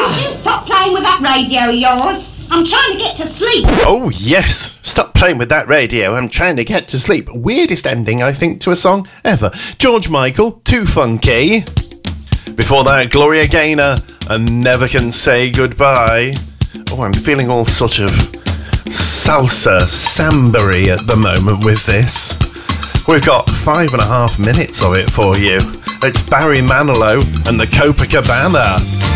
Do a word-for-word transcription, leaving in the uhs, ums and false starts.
Can't you stop playing with that radio of yours? I'm trying to get to sleep. Oh, yes. Stop playing with that radio. I'm trying to get to sleep. Weirdest ending, I think, to a song ever. George Michael, Too Funky. Before that, Gloria Gaynor, and Never Can Say Goodbye. Oh, I'm feeling all sort of salsa, samba-y at the moment with this. We've got five and a half minutes of it for you. It's Barry Manilow and the Copacabana.